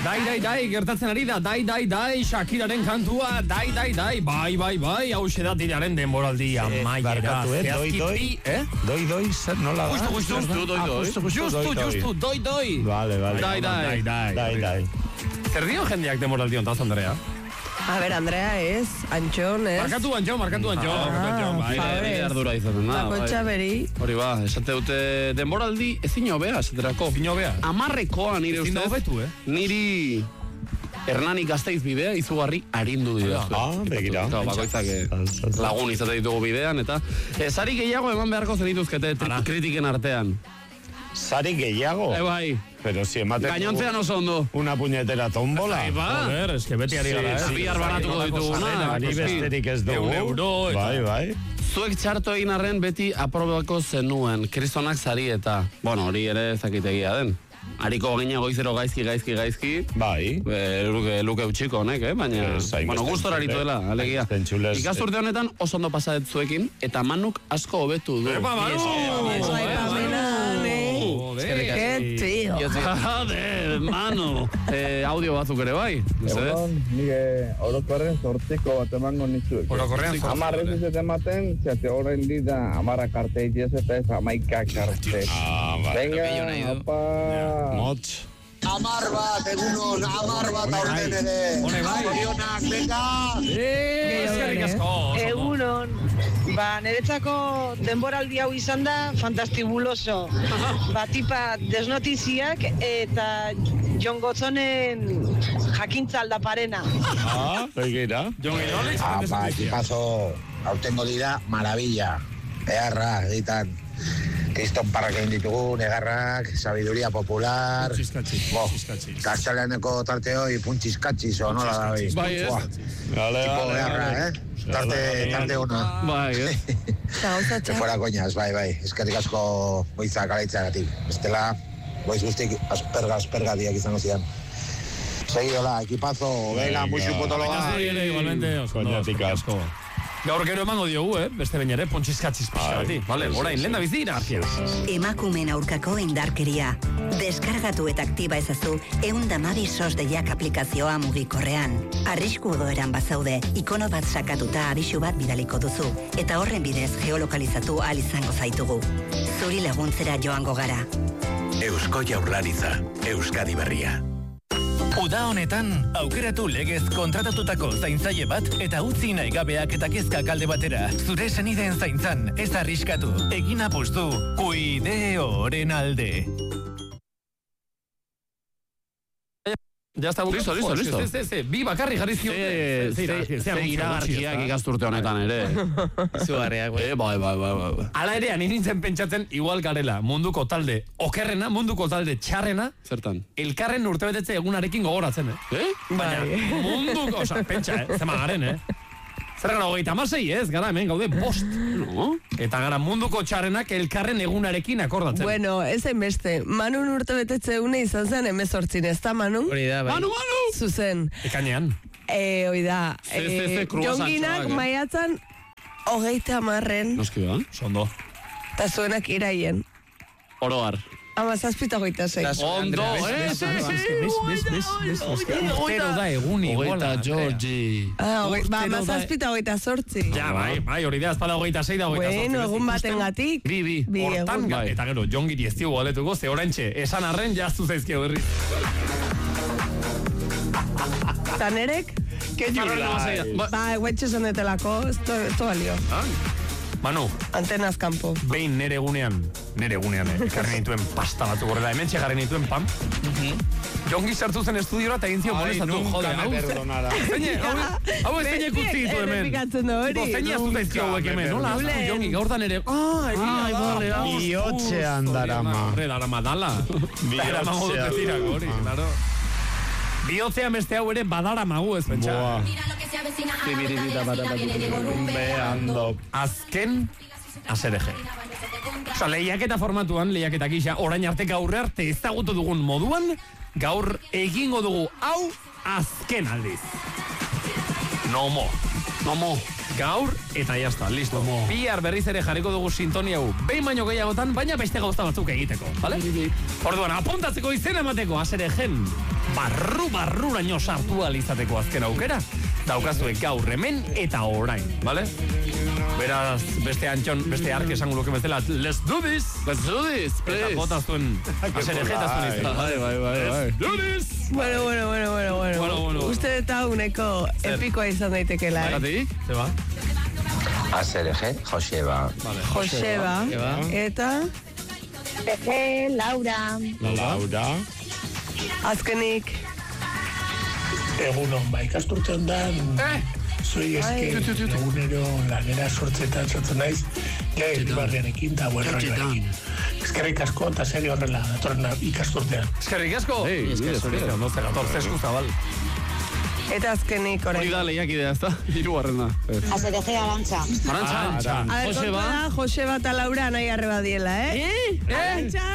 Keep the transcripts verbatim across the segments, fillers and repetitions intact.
Dai, dai, dai, gertatzen ari da, dai, dai, dai, Shakiraren kantua, dai, dai, dai, bai, bai, bai, hau sedatiraren denboraldia, maiera, zehazkipi, eh? Doi, doi, zer nola da? Justu, justu, justu, doi, doi, justu, justu, doi, doi. Vale, vale. Dai, dai, dai, dai, dai. Zer dio jendeak denboraldion, taz, Andrea? A ber, Andrea ez, Antxon ez. Markatu Antxon, markatu Antxon. Ah, Bai, ardura izaten da. Bakotxa beri. Hori ba, esate dute denboraldi ezin hobea, esaterako. Ezin hobea. Amarrekoa nire ustez. Ezin hobetu, eh? Niri Hernani Gasteiz bidea izugarri arindu dira. Ah, begira. Bakoitzak lagun izate ditugu bidean, eta sari gehiago eman beharko zenituzkete kritiken artean. Sari gehiago? E bai. Pero si ematen... Gainontzean oso ondo. Una puñetera tombola. Ahí va. Joder, es que beti ari gara, eh? Bihar banatuko dituguna. Ari besterik ez dugu. Eun euro. Bai, bai. Zuek txarto egin arren beti aprobako zenuen. Kristonak zari eta... Bueno, hori ere zakitegia den. Ariko gina goizero gaizki, gaizki, gaizki. Bai. Luke, luke utxiko honek, eh? Baina, bueno, gustora aritu dela, alegia. Ikasturte honetan oso ondo pasadet zuekin, eta Manuk asko hobetu du. Epa, Manu! Qué tío. Joder, Manu. Audio batzuk ere bai. Egon, nire orokorren zortziko bat emango nitzuek. Orokorrean zortziko. Amar ez ez ematen, zate horrein dita amara karte itiez eta ez amaika karte. Ah, bai. Venga, opa. Motz. Amar bat, egunon, amar bat aurten ere. Hone bai. Zorionak, venga. Eskerrik asko. Egunon. Ba, niretzako denboraldi hau izan da fantastibuloso. Batipa desnotiziak eta Jon Gotzonen jakintza aldaparena. Ah, begira. Jon Gotzonen Apa, ekipazo, aurtengo dira, maravilla. Eharra, egiten. Kriston parrak egin ditugu, negarrak, sabiduria popular. Puntxiskatxiz, puntxiskatxiz. Kastaleaneko tarte hoi, puntxiskatxiz, o nola da hoi. Bai, ez. Gale, Tipo gale, eharra, eh? Tarte, tarte ona. Bai, ez. Se fuera coñas, bai, bai. Eskerrik asko goizak alaitzagatik. Bestela, goiz guztik asperga, asperga diak izango zidan. Seguidola, ekipazo, venga, muixu potoloa. Igualmente, Koñatik asko. Gaur gero emango diogu, eh? Beste bain ere, pontxiskatziz pixkati. Vale, orain, lehen da bizi iragarkia. Emakumeen aurkako indarkeria. Deskargatu eta aktiba ezazu ehun eta hamabi sos deiak aplikazioa mugikorrean. Arrisku egoeran bazaude, ikono bat sakatuta abisu bat bidaliko duzu. Eta horren bidez geolokalizatu ahal izango zaitugu. Zuri laguntzera joango gara. Eusko Jaurlaritza, Euskadi Berria. Uda honetan, aukeratu legez kontratatutako zaintzaile bat eta utzi nahi gabeak eta kezkak alde batera. Zure senideen zaintzan, ez arriskatu. Egin apustu, Kuideoren alde. Ya está, listo, listo, listo. Sí, sí, sí. Bi bakarri jarri zio. Ze iragarkiak ikasturtean ere. Zugarriak, bai. Bai, bai, bai, bai. Ala ere, ani nintzen pentsatzen, igual garela, munduko talde okerrena, munduko talde txarrena, Zertan? elkarren urtebetetze egunarekin gogoratzen, eh? Eh? Baina, munduko, oza, pentsa, eh? Zema garen, eh? Zer gara, hogeita amasei, ez? Gara, hemen, gaude, bost. No? Eta gara, munduko txarrenak elkarren egunarekin akordatzen. Bueno, ez beste. Manun urte betetze une izan zen emezortzin, ez da, Manu? Hori da, bai. Manu, Manu! Zuzen. Ekainean. Eh, hoi da. Ze, ze, ze, kruasan Jonginak txabak, eh? maiatzan hogeita amarren. Noski ba? Sondo. Eta zuenak iraien. Oroar. Ama zazpita goita zei. Ondo, eh? Bez, bez, bez, bez. Urtero da egun iguala. Hogeita, Georgi. Ah, ba, ama zazpita goita sortzi. Ja, bai, bai, hori da, espada hogeita zei da hogeita zortzi. Bueno, egun baten gatik. Bi, bi. Bi Hortan, egun. eta gero, jongiri ez diogu aletuko, ze orantxe, esan arren jaztu zaizkio berri. Eta nerek? Que Ba, guetxe zonetelako, esto, esto balio. Manu, Antenaz kanpo. behin nere egunean, nere egunean, eh? Ekarri nituen pasta batzuk horrela, hemen txegarri nituen pam. Jongi sartu zen estudiora eta egin zion molestatu. Jode, hau zeine, hau ez zeine kutzi ditu hemen. Errepikatzen da hori. Zeine aztu zaizkio hauek hemen, nola? Jongi, gaurtan ere, ah, egia, vale, da. Bihotzean darama. Horre, darama dala. Darama modu pezirak hori, claro. Bihotzean beste hau ere badara magu ez pentsa. Azken azereje. Osa, lehiaketa formatuan, lehiaketa gisa, orain arte gaur arte ezagutu dugun moduan, gaur egingo dugu hau azken aldiz. Nomo. Nomo. gaur, eta jazta, listo. Bihar berriz ere jarriko dugu sintonia hau, behin baino gehiagotan, baina beste gauza batzuk egiteko, bale? Orduan, apuntatzeko izena emateko, azere gen, barru-barruraino sartu alizateko azken aukera, daukazue gaur hemen eta orain, bale? Beraz, beste antxon, beste ark esango luke bezala, let's do this! Let's do this, please! Eta bota zuen, azere jeta zuen izan. Bai, bai, bai, bai. Let's do this! Bueno, bueno, bueno, bueno, bueno. Bueno, bueno. Uste eta uneko epikoa izan daitekela, eh? Zagatik? Zeba? Azereje, Joseba. Joseba. Eta... Pepe, Laura. Laura. Azkenik. Egunon, ba, ikasturte ondan, zuei eske, egunero lanera sortzetan sortzen naiz, ja, irribarriarekin eta buerroiarekin. Eskerrik asko eta serio horrela, datorren ikasturtean. Eskerrik asko? Ei, eskerrik asko, catorce eskuzabal. Eta azkenik orain. Hori da lehiakidea, ez da? Hiru barrena. Azereje Arantxa. Arantxa. A ver, Joseba. kontua, Joseba eta Laura nahi arreba diela, eh? Eh? Arantxa!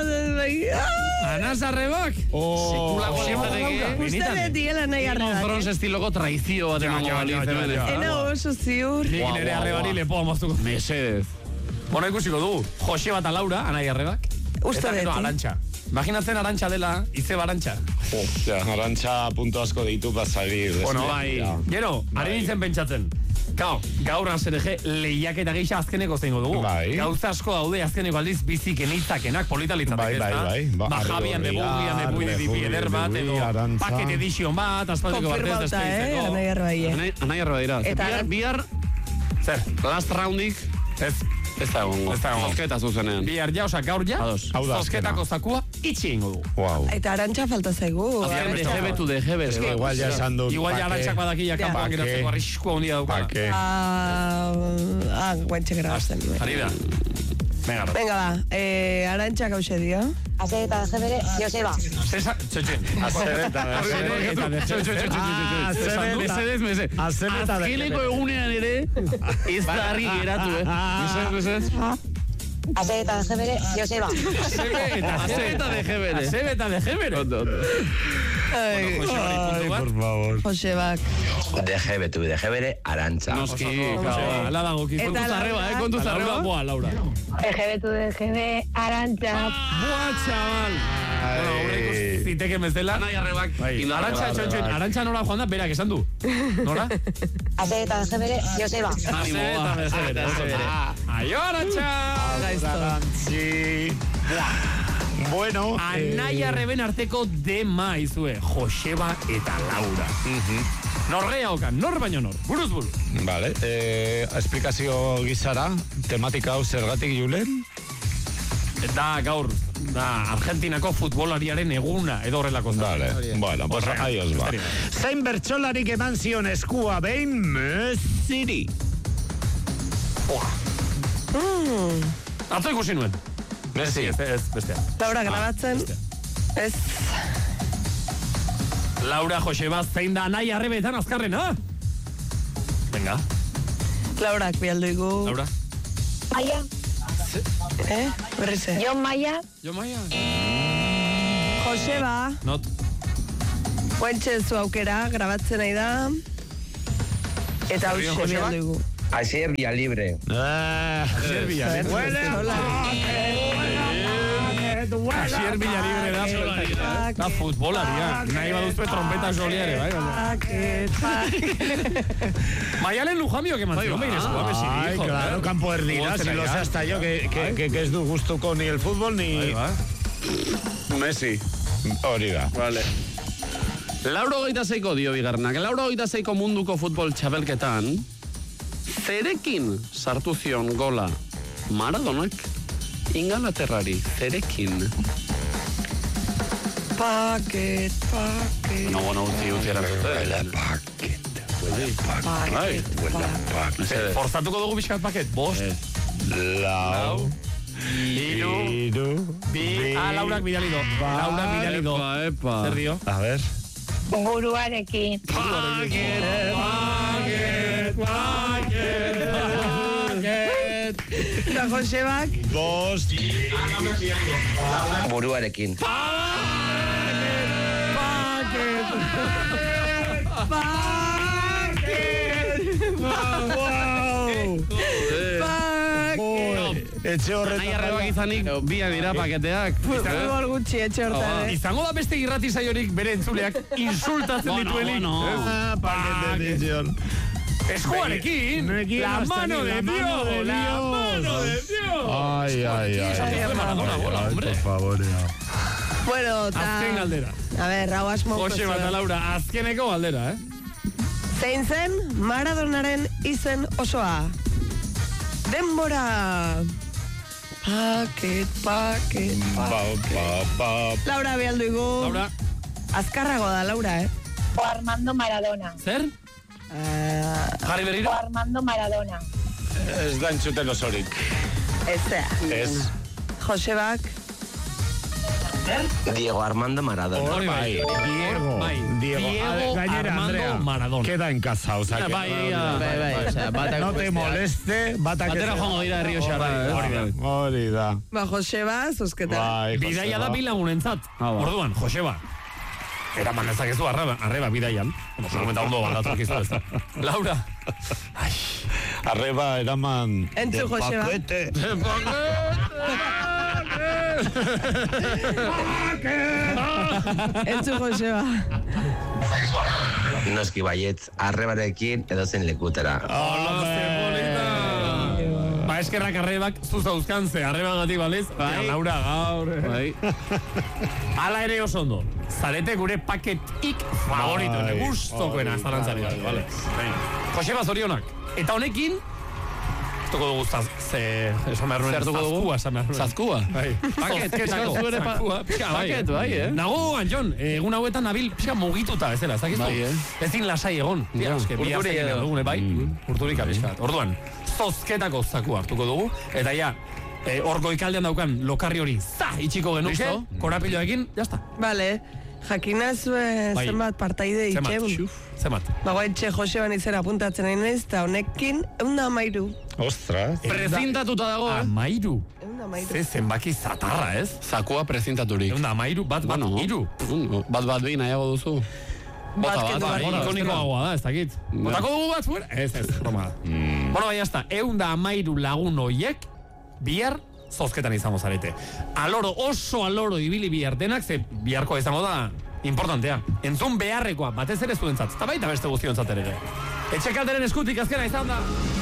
Anas arrebak? Sekula Joseba. Uste de diela nahi arreba. Thrones estiloko traizio bat emango balitz hemen. Ena oso ziur. Nik nire arrebari lepoa moztuko. Mesedez. Bueno, ikusiko dugu. Joseba eta Laura, anai arrebak. Uste Eta gero beti. Arantxa. Imaginatzen Arantxa dela, izeba Arantxa. Ja, Arantxa punto asko ditu bazari. Bueno, bai. Gero, ari nintzen pentsatzen. Kao, gaur azerege lehiaketa geisha azkeneko zeingo dugu. Bai. Gauza asko daude azkeneko aldiz biziken hitzakenak politalitzatek, Bai, bai, bai. Ba, ba Javian de Bugian, de Bui, de Pieder bat, edo paket edition bat, aspaldiko batez Konfirmauta, eh? despeditzeko. Anai arrebaie. Anai arreba dira. Eta- Bihar, bihar, Zer, last roundik, ez, ez da egongo. Ez da egongo. Zozketa zuzenean. bihar ja, osak gaur ja, Ados. Hau da zozketako zakua itxi ingo dugu. Wow. Eta Arantxa falta zaigu. Azken De jebetu, de jebetu. Es que igual ya esan dut. Igual ja pa' Arantxak qué, badaki ja Ja. kanpoan Pa' geratzeko qué. arriskua handia pa' daukala. qué. Ah, ah, guantxe grabatzen. Ari da. Venga, Ro. Venga, ba, eh, Arantxa gauze dio. Azereta Jebere, Joseba. Cesa, txotxen. Azereta de Azere eta de Ah, azereta. Mesedez, mesedez. Azereta de Azkeneko egunean ere, ez da harri geratu, eh? Mesedez, mesedez. Azereta Jebere, Joseba. Azereta de jebere. Azere eta de jebere. Ondo, ondo. Ai, Ay, por favor. Josebak. De jebetu, de jebere, Arantxa. Noski, Ala dago, Eta kontuz Laura? arreba, eh, kontuz Laura? arreba. Boa, Laura. Egebetu de Gebe, Arantxa. Boa, txabal. Bueno, aurreiko ziteke mezela. Anai arrebak. Bai, indarra. Arantxa, txotxen, Arantxa nora joan da, berak esan du. Nora? Azereta Jebere, Joseba. Animo, Azere eta de jebere. Azere. Aio, Arantxa! Arantxi. Bueno. Anai arreben arteko dema izue, Joseba eta Laura. Norrea okan, nor baino nor, buruz buru. Vale, eh, esplikazio gizara, tematika hau zergatik julen? Da gaur, da Argentinako futbolariaren eguna, edo horrelako. Vale, bueno, pues ahí os va. Zein bertsolarik eman zion eskua behin Messiri? Atzo ikusi nuen. Messi. Ez, ez, bestea. Laura grabatzen. Ez. Laura Joseba zein da anai arrebetan azkarrena? Venga, Laurak bialduigu. Laura. Maia. Eh? Berrize. Jon Maia. Jo maia. Joseba. Not. Guantxe zu aukera, grabatzen nahi da. Eta Zer dio, hause Joseba? bialduigu. Asier Villalibre. Ah, Serbia. Asier Villalibre da, da futbolaria. Nahi baduzue trompeta joliare, bai? Maialen Lujambio que mantió un beinesco, a ay, ver si claro, campo erdira, si lo sé hasta yo, que, que, que, que es du gustuko ni el fútbol ni... Messi, hori da. Vale. Lauro hogeita seiko dio bigarnak. Lauro hogeita seiko munduko futbol txabelketan, zerekin sartu zion gola Maradonak Ingalaterrari, zerekin. Paket, paket. No, bueno, utzi, utzi erantzuten. Paket, Paket, paket. Forzatuko dugu bizkat paket, bost. lau, Iru. iru, Bi. Ah, Laurak bidalido. Laurak bidalido. Epa, epa. Zer dio? a ver. Buruarekin. Paket, paket, paket, paket. Eta Josebak. Bost, Buruarekin. Paket. Paket. etxe horretan. Nahi arrebak izanik, biak dira paketeak. Futbol gutxi etxe hortan, eh? Izango da beste irrati saiorik bere entzuleak insultatzen dituenik. Ah, pakete dizion. Eskuarekin, la mano de Dios, la mano de Dios. Ay, ay, ay. Maradona, bola, hombre. Por favor, Bueno, ta... Azken galdera. A ver, hau asmo. Jose bat, Laura, azkeneko galdera, eh? Zein zen Maradonaren izen osoa? Denbora. Paket, paket, paket. Laura, behaldu igu. Laura. Azkarrago da, Laura, eh? O Armando Maradona. Zer? Jarri berriro? O Armando Maradona. Ez da entzuten osorik. Ez da. Ez. Josebak. Diego Armando Maradona. Hor bai, Diego. Diego Armando Maradona. Queda en casa, o sea que... Bai, bai, bai. No te moleste, bata que... Batera joango dira Rio Xarra. Hori da. Ba, Joseba, zuzketa. Bidaia da bilagunentzat. Orduan, Joseba. Era mandazakezu arreba, arreba bidaian. Como seguramente ondo baldatzak izu ez da. Laura. Ai. Arreba eraman... Entzu, Joseba. Pakete. Entzu, Joseba. Noski baietz, arrebarekin edozen lekutera. Hola, zebolita. Ba, eskerrak arrebak zuza uzkan ze, arrebagatik baliz. Bai. Laura, gaur. Bai. Ala ere oso ondo. Zarete gure paketik favorito, ne gustokoena, zarantzari da, vale. Joseba, zorionak. Eta honekin, Zertuko dugu zaz, ze... Esan behar nuen, zazkua, esan behar nuen. Zazkua? Bai. Paket, zazkua, paket, bai, eh? Nago, Anjon, egun hauetan nabil pixka mugituta, ez dela, ez dakizu? Bai, eh? Ezin lasai egon. Urturi edo. Bai, urturik abiskat. Orduan, zozketako zakua hartuko dugu, eta ja, hor goikaldean daukan lokarri hori, za, itxiko genuke, korapiloekin, jazta. Vale. Jakinazue zenbat partaide itxeun. Zenbat. Bago etxe Joseban izera apuntatzen nahi naiz, eta honekin eunda amairu. Ostras. Prezintatuta dago, eh? Amairu. Eunda amairu. Ze zenbaki zatarra, ez? Zakua prezintaturik. Eunda amairu, bat, bat, iru. Bat, bat, bi, nahiago duzu. Bota bat, bat, ikonikoagoa da, ez dakit. Botako dugu bat fuera? Ez, ez, toma. Bueno, baina ezta, eunda amairu lagun hoiek, bihar, zozketan izango zarete. Aloro, oso aloro ibili bihar denak, ze biharko izango da importantea. Entzun beharrekoa, batez ere zuentzat, eta baita beste guztiontzat ere. Etxekalderen eskutik azkena izan da.